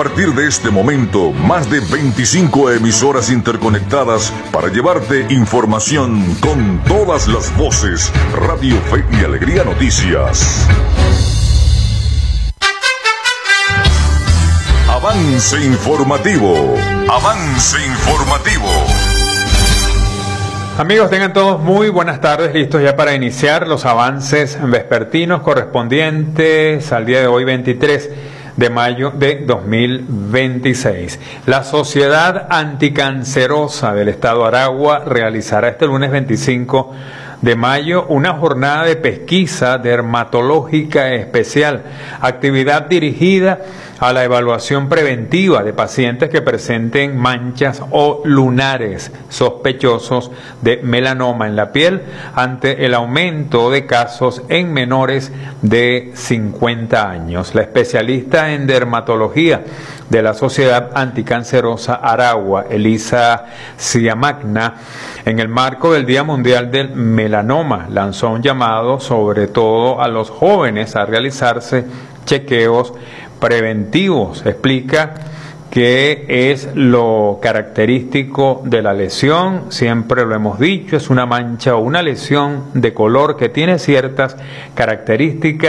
partir de este momento, más de 25 emisoras interconectadas para llevarte información con todas las voces. Radio Fe y Alegría Noticias. Avance informativo. Avance informativo. Amigos, tengan todos muy buenas tardes, listos ya para iniciar los avances vespertinos correspondientes al día de hoy, 23 de mayo de 2026. La Sociedad Anticancerosa del Estado Aragua realizará este lunes 25 de mayo una jornada de pesquisa dermatológica especial, actividad dirigida a la evaluación preventiva de pacientes que presenten manchas o lunares sospechosos de melanoma en la piel ante el aumento de casos en menores de 50 años. La especialista en dermatología de la Sociedad Anticancerosa Aragua, Elisa Ciamagna, en el marco del Día Mundial del Melanoma, lanzó un llamado sobre todo a los jóvenes a realizarse chequeos preventivos. Explica qué es lo característico de la lesión. Siempre lo hemos dicho, es una mancha o una lesión de color que tiene ciertas características